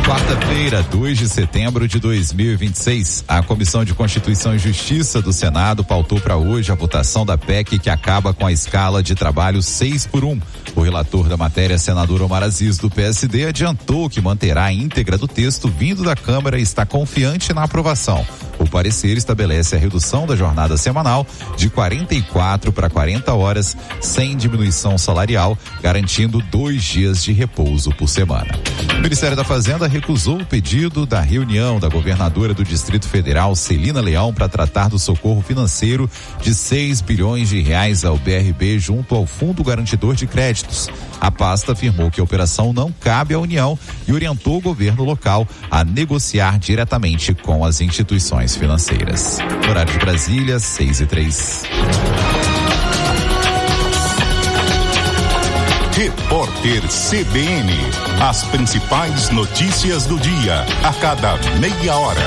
Quarta-feira, 2 de setembro de 2026, a Comissão de Constituição e Justiça do Senado pautou para hoje a votação da PEC que acaba com a escala de trabalho 6x1. O relator da matéria, senador Omar Aziz, do PSD, adiantou que manterá a íntegra do texto vindo da Câmara e está confiante na aprovação. O parecer estabelece a redução da jornada semanal de 44 para 40 horas, sem diminuição salarial, garantindo 2 dias de repouso por semana. O Ministério da Fazenda recusou o pedido da reunião da governadora do Distrito Federal, Celina Leão, para tratar do socorro financeiro de 6 bilhões de reais ao BRB junto ao Fundo Garantidor de Créditos. A pasta afirmou que a operação não cabe à União e orientou o governo local a negociar diretamente com as instituições financeiras. Horário de Brasília, 6h03. Repórter CBN. As principais notícias do dia, a cada meia hora.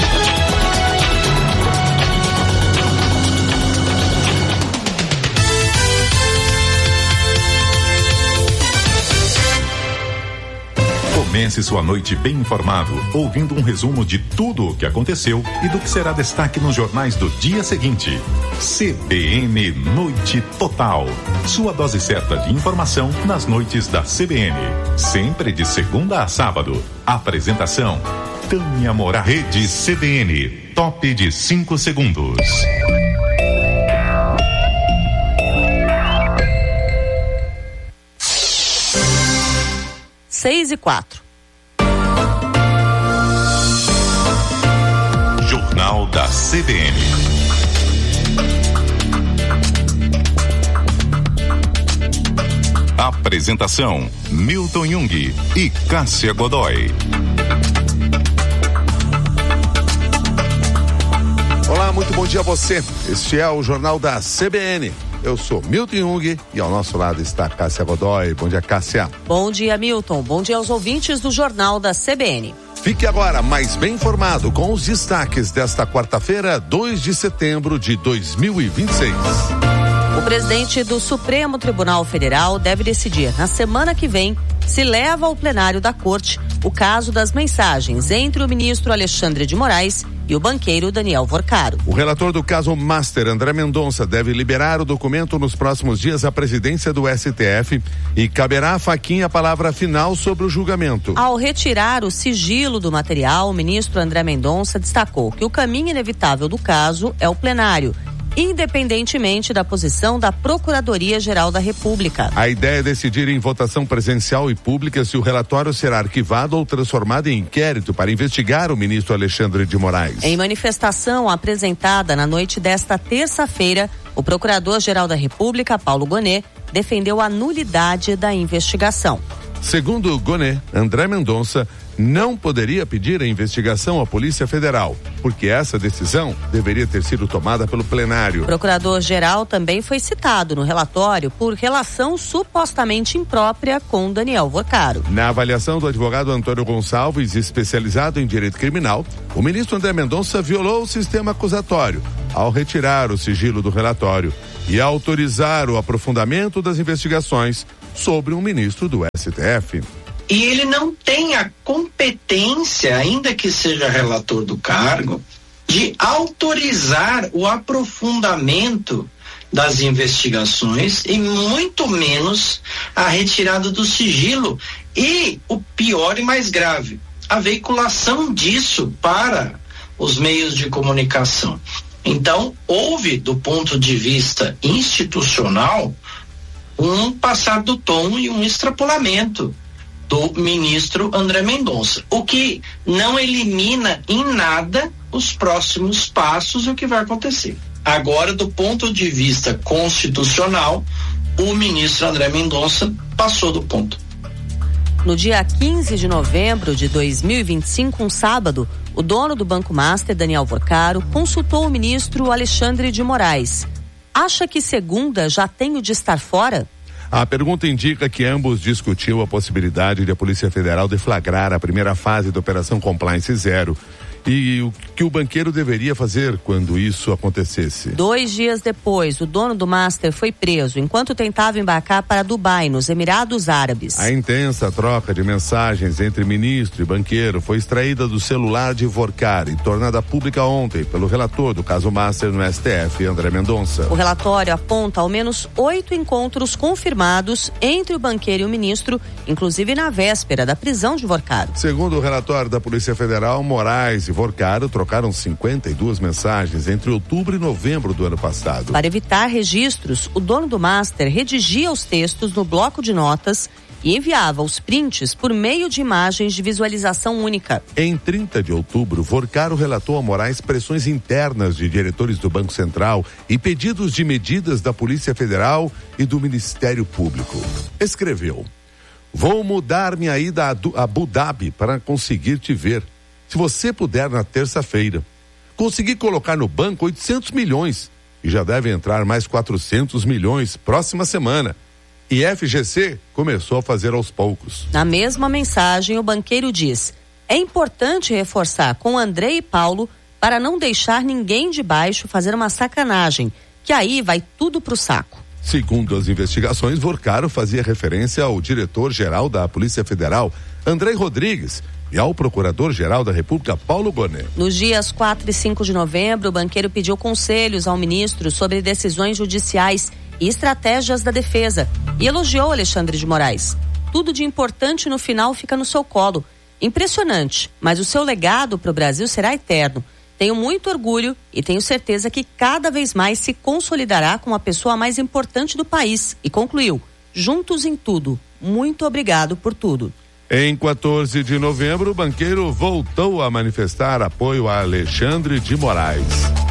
Comece sua noite bem informado, ouvindo um resumo de tudo o que aconteceu e do que será destaque nos jornais do dia seguinte. CBN Noite Total. Sua dose certa de informação nas noites da CBN. Sempre de segunda a sábado. Apresentação: Tânia Moura. Rede CBN. Top de 5 segundos. 6h04. Jornal da CBN. Apresentação: Milton Jung e Cássia Godoy. Olá, muito bom dia a você. Este é o Jornal da CBN. Eu sou Milton Jung e ao nosso lado está Cássia Godoy. Bom dia, Cássia. Bom dia, Milton. Bom dia aos ouvintes do Jornal da CBN. Fique agora mais bem informado com os destaques desta quarta-feira, 2 de setembro de 2026. O presidente do Supremo Tribunal Federal deve decidir na semana que vem se leva ao plenário da Corte o caso das mensagens entre o ministro Alexandre de Moraes e o banqueiro Daniel Vorcaro. O relator do caso Master, André Mendonça, deve liberar o documento nos próximos dias à presidência do STF e caberá a Fachin a palavra final sobre o julgamento. Ao retirar o sigilo do material, o ministro André Mendonça destacou que o caminho inevitável do caso é o plenário, independentemente da posição da Procuradoria-Geral da República. A ideia é decidir em votação presencial e pública se o relatório será arquivado ou transformado em inquérito para investigar o ministro Alexandre de Moraes. Em manifestação apresentada na noite desta terça-feira, o Procurador-Geral da República, Paulo Gonet, defendeu a nulidade da investigação. Segundo Gonet, André Mendonça não poderia pedir a investigação à Polícia Federal, porque essa decisão deveria ter sido tomada pelo plenário. O procurador-geral também foi citado no relatório por relação supostamente imprópria com Daniel Vorcaro. Na avaliação do advogado Antônio Gonçalves, especializado em direito criminal, o ministro André Mendonça violou o sistema acusatório ao retirar o sigilo do relatório e autorizar o aprofundamento das investigações sobre um ministro do STF. E ele não tem a competência, ainda que seja relator do cargo, de autorizar o aprofundamento das investigações e muito menos a retirada do sigilo e, o pior e mais grave, a veiculação disso para os meios de comunicação. Então, houve, do ponto de vista institucional, um passar do tom e um extrapolamento do ministro André Mendonça, o que não elimina em nada os próximos passos e o que vai acontecer. Agora, do ponto de vista constitucional, o ministro André Mendonça passou do ponto. No dia 15 de novembro de 2025, um sábado, o dono do Banco Master, Daniel Vorcaro, consultou o ministro Alexandre de Moraes. Acha que segunda já tem o de estar fora? A pergunta indica que ambos discutiu a possibilidade de a Polícia Federal deflagrar a primeira fase da Operação Compliance Zero. E o que o banqueiro deveria fazer quando isso acontecesse? 2 dias depois, o dono do Master foi preso enquanto tentava embarcar para Dubai, nos Emirados Árabes. A intensa troca de mensagens entre ministro e banqueiro foi extraída do celular de Vorcar e tornada pública ontem pelo relator do caso Master no STF, André Mendonça. O relatório aponta ao menos 8 encontros confirmados entre o banqueiro e o ministro, inclusive na véspera da prisão de Vorcaro. Segundo o relatório da Polícia Federal, Moraes e Vorcaro trocaram 52 mensagens entre outubro e novembro do ano passado. Para evitar registros, o dono do Master redigia os textos no bloco de notas e enviava os prints por meio de imagens de visualização única. Em 30 de outubro, Vorcaro relatou a Moraes pressões internas de diretores do Banco Central e pedidos de medidas da Polícia Federal e do Ministério Público. Escreveu: "Vou mudar minha ida a Abu Dhabi para conseguir te ver. Se você puder na terça-feira. Consegui colocar no banco 800 milhões e já deve entrar mais 400 milhões próxima semana. E FGC começou a fazer aos poucos." Na mesma mensagem, o banqueiro diz: "É importante reforçar com André e Paulo para não deixar ninguém de baixo fazer uma sacanagem, que aí vai tudo pro saco." Segundo as investigações, Vorcaro fazia referência ao diretor-geral da Polícia Federal, André Rodrigues, e ao Procurador-Geral da República, Paulo Gonet. Nos dias 4 e 5 de novembro, o banqueiro pediu conselhos ao ministro sobre decisões judiciais e estratégias da defesa e elogiou Alexandre de Moraes. Tudo de importante no final fica no seu colo. Impressionante, mas o seu legado para o Brasil será eterno. Tenho muito orgulho e tenho certeza que cada vez mais se consolidará como a pessoa mais importante do país. E concluiu: "Juntos em tudo. Muito obrigado por tudo." Em 14 de novembro, o banqueiro voltou a manifestar apoio a Alexandre de Moraes.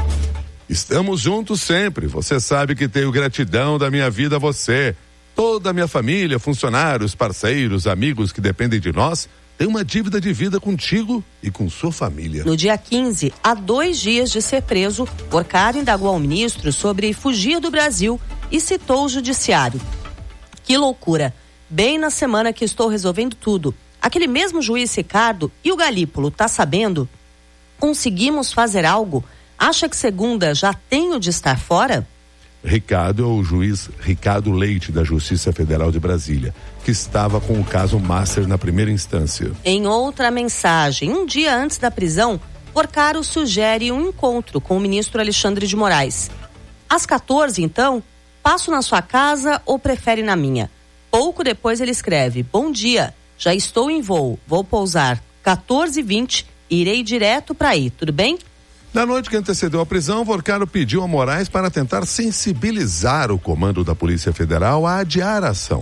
"Estamos juntos sempre. Você sabe que tenho gratidão da minha vida a você. Toda a minha família, funcionários, parceiros, amigos que dependem de nós, tem uma dívida de vida contigo e com sua família." No dia 15, a 2 dias de ser preso, Vorcaro indagou ao ministro sobre fugir do Brasil e citou o judiciário. "Que loucura! Bem na semana que estou resolvendo tudo. Aquele mesmo juiz Ricardo e o Galípolo, tá sabendo? Conseguimos fazer algo? Acha que segunda já tenho de estar fora?" Ricardo é o juiz Ricardo Leite, da Justiça Federal de Brasília, que estava com o caso Master na primeira instância. Em outra mensagem, um dia antes da prisão, Vorcaro sugere um encontro com o ministro Alexandre de Moraes. "Às 14, então, passo na sua casa ou prefere na minha?" Pouco depois ele escreve: "Bom dia, já estou em voo, vou pousar 14h20 e irei direto para aí, tudo bem?" Na noite que antecedeu a prisão, Vorcaro pediu a Moraes para tentar sensibilizar o comando da Polícia Federal a adiar a ação.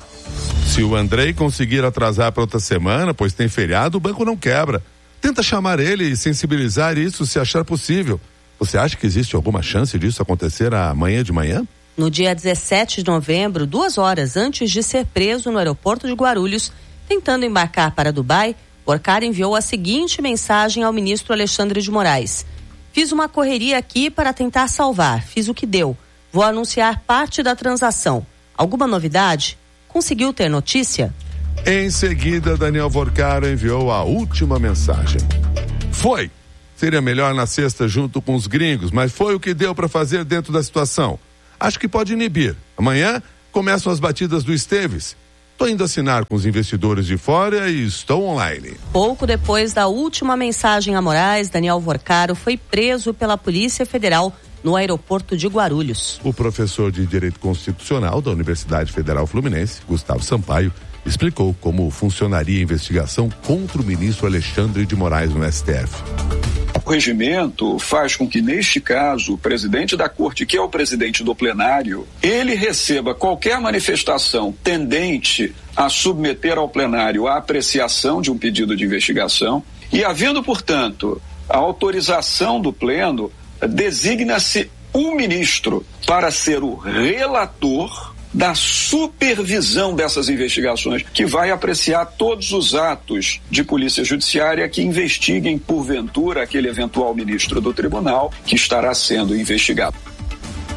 "Se o Andrei conseguir atrasar para outra semana, pois tem feriado, o banco não quebra. Tenta chamar ele e sensibilizar isso se achar possível. Você acha que existe alguma chance disso acontecer amanhã de manhã?" No dia 17 de novembro, 2 horas antes de ser preso no aeroporto de Guarulhos, tentando embarcar para Dubai, Vorcaro enviou a seguinte mensagem ao ministro Alexandre de Moraes: "Fiz uma correria aqui para tentar salvar, fiz o que deu. Vou anunciar parte da transação. Alguma novidade? Conseguiu ter notícia?" Em seguida, Daniel Vorcaro enviou a última mensagem: "Foi. Seria melhor na sexta junto com os gringos, mas foi o que deu para fazer dentro da situação. Acho que pode inibir. Amanhã começam as batidas do Esteves. Estou indo assinar com os investidores de fora e estou online." Pouco depois da última mensagem a Moraes, Daniel Vorcaro foi preso pela Polícia Federal no aeroporto de Guarulhos. O professor de Direito Constitucional da Universidade Federal Fluminense, Gustavo Sampaio, explicou como funcionaria a investigação contra o ministro Alexandre de Moraes no STF. O regimento faz com que, neste caso, o presidente da corte, que é o presidente do plenário, ele receba qualquer manifestação tendente a submeter ao plenário a apreciação de um pedido de investigação e, havendo, portanto, a autorização do pleno, designa-se um ministro para ser o relator da supervisão dessas investigações, que vai apreciar todos os atos de polícia judiciária que investiguem, porventura, aquele eventual ministro do tribunal que estará sendo investigado.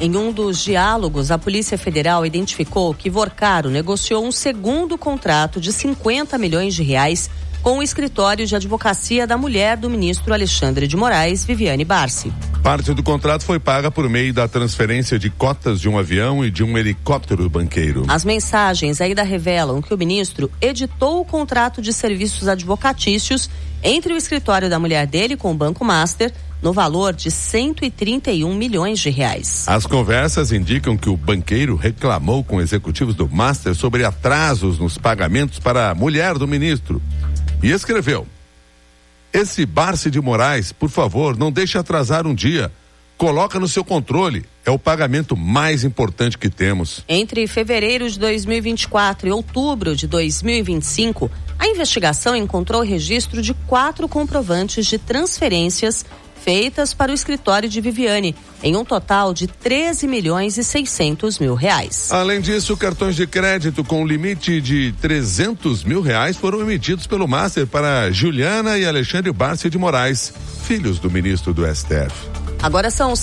Em um dos diálogos, a Polícia Federal identificou que Vorcaro negociou um segundo contrato de 50 milhões de reais com o escritório de advocacia da mulher do ministro Alexandre de Moraes, Viviane Barsi. Parte do contrato foi paga por meio da transferência de cotas de um avião e de um helicóptero do banqueiro. As mensagens ainda revelam que o ministro editou o contrato de serviços advocatícios entre o escritório da mulher dele com o Banco Master, no valor de 131 milhões de reais. As conversas indicam que o banqueiro reclamou com executivos do Master sobre atrasos nos pagamentos para a mulher do ministro e escreveu: esse Barsi de Moraes, por favor, não deixe atrasar um dia. Coloca no seu controle. É o pagamento mais importante que temos. Entre fevereiro de 2024 e outubro de 2025, a investigação encontrou registro de 4 comprovantes de transferências feitas para o escritório de Viviane, em um total de 13 milhões e 600 mil reais. Além disso, cartões de crédito com limite de 300 mil reais foram emitidos pelo Master para Juliana e Alexandre Barsi de Moraes, filhos do ministro do STF. Agora são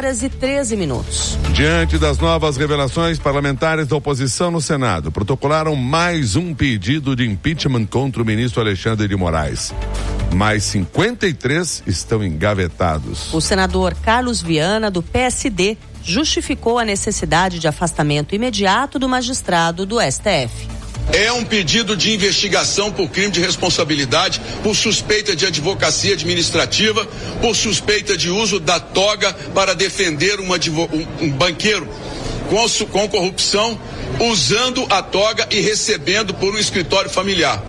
6h13. Diante das novas revelações, parlamentares da oposição no Senado protocolaram mais um pedido de impeachment contra o ministro Alexandre de Moraes. Mais 53 estão engavetados. O senador Carlos Viana, do PSD, justificou a necessidade de afastamento imediato do magistrado do STF. É um pedido de investigação por crime de responsabilidade, por suspeita de advocacia administrativa, por suspeita de uso da toga para defender um banqueiro com corrupção, usando a toga e recebendo por um escritório familiar.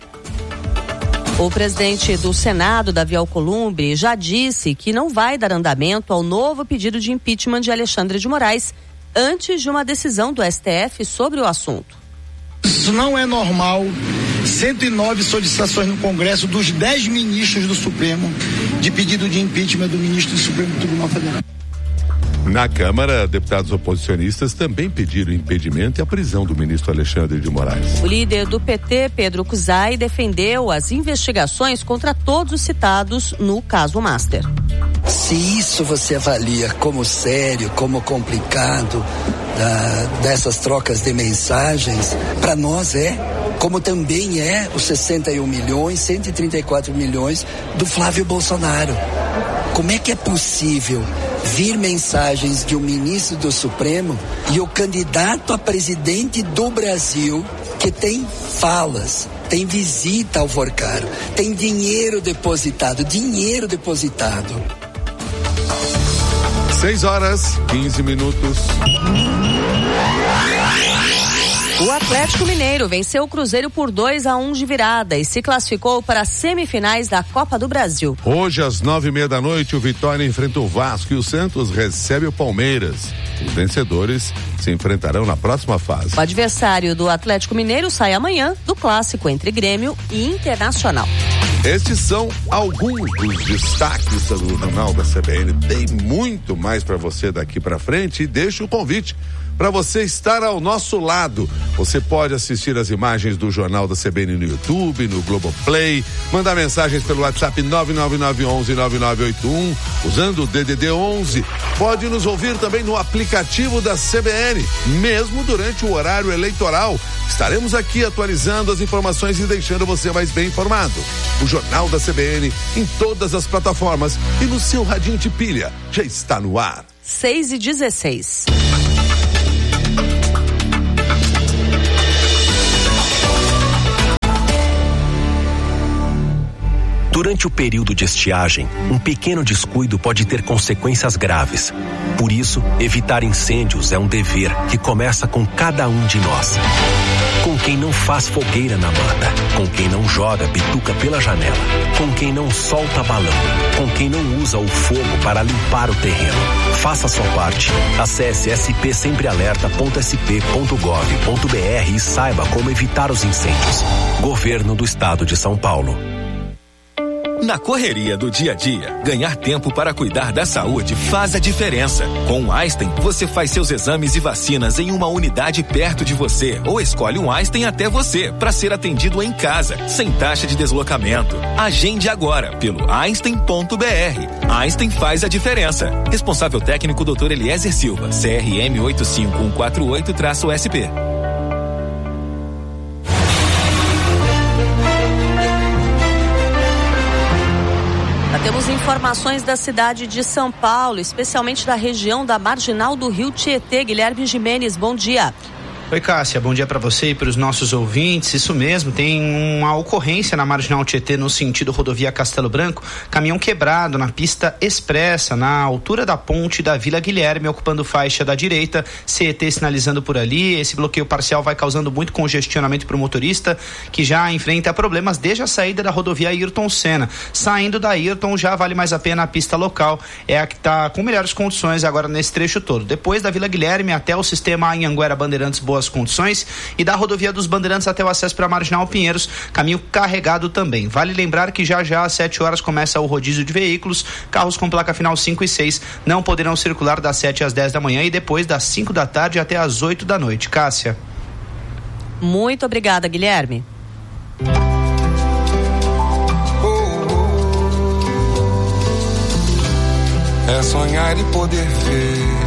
O presidente do Senado, Davi Alcolumbre, já disse que não vai dar andamento ao novo pedido de impeachment de Alexandre de Moraes antes de uma decisão do STF sobre o assunto. Isso não é normal. 109 solicitações no Congresso dos 10 ministros do Supremo de pedido de impeachment do ministro do Supremo Tribunal Federal. Na Câmara, deputados oposicionistas também pediram impedimento e a prisão do ministro Alexandre de Moraes. O líder do PT, Pedro Cuzai, defendeu as investigações contra todos os citados no caso Master. Se isso você avalia como sério, como complicado, dessas trocas de mensagens, para nós como também é os 61 milhões, 134 milhões do Flávio Bolsonaro. Como é que é possível vir mensagens de um ministro do Supremo e o candidato a presidente do Brasil, que tem falas, tem visita ao Vorcaro, tem dinheiro depositado. 6h15. O Atlético Mineiro venceu o Cruzeiro por 2-1 de virada e se classificou para as semifinais da Copa do Brasil. Hoje, às 9h30, o Vitória enfrenta o Vasco e o Santos recebe o Palmeiras. Os vencedores se enfrentarão na próxima fase. O adversário do Atlético Mineiro sai amanhã do clássico entre Grêmio e Internacional. Estes são alguns dos destaques do Jornal da CBN. Tem muito mais para você daqui para frente e deixo o convite para você estar ao nosso lado. Você pode assistir as imagens do Jornal da CBN no YouTube, no Globoplay, mandar mensagens pelo WhatsApp 999119981, usando o DDD 11. Pode nos ouvir também no aplicativo da CBN, mesmo durante o horário eleitoral. Estaremos aqui atualizando as informações e deixando você mais bem informado. O Jornal da CBN em todas as plataformas e no seu radinho de pilha já está no ar. 6h16. Durante o período de estiagem, um pequeno descuido pode ter consequências graves. Por isso, evitar incêndios é um dever que começa com cada um de nós. Com quem não faz fogueira na mata, com quem não joga bituca pela janela, com quem não solta balão, com quem não usa o fogo para limpar o terreno. Faça a sua parte. Acesse spsemprealerta.sp.gov.br e saiba como evitar os incêndios. Governo do Estado de São Paulo. Na correria do dia a dia, ganhar tempo para cuidar da saúde faz a diferença. Com o Einstein, você faz seus exames e vacinas em uma unidade perto de você ou escolhe um Einstein até você para ser atendido em casa, sem taxa de deslocamento. Agende agora pelo Einstein.br. Einstein faz a diferença. Responsável técnico Dr. Eliezer Silva, CRM 85148-SP. Temos informações da cidade de São Paulo, especialmente da região da Marginal do Rio Tietê. Guilherme Gimenez, bom dia. Oi, Cássia, bom dia para você e para os nossos ouvintes. Isso mesmo, tem uma ocorrência na Marginal Tietê no sentido rodovia Castelo Branco, caminhão quebrado na pista expressa, na altura da ponte da Vila Guilherme, ocupando faixa da direita, CET sinalizando por ali. Esse bloqueio parcial vai causando muito congestionamento para o motorista, que já enfrenta problemas desde a saída da rodovia Ayrton Senna. Saindo da Ayrton já vale mais a pena a pista local, é a que está com melhores condições agora nesse trecho todo. Depois da Vila Guilherme até o sistema Anhanguera Bandeirantes, boas condições, e da rodovia dos Bandeirantes até o acesso para a Marginal Pinheiros, caminho carregado também. Vale lembrar que já às 7 horas começa o rodízio de veículos. Carros com placa final 5 e 6 não poderão circular das 7 às 10 da manhã e depois das 5 da tarde até às 8 da noite. Cássia. Muito obrigada, Guilherme. É sonhar e poder ver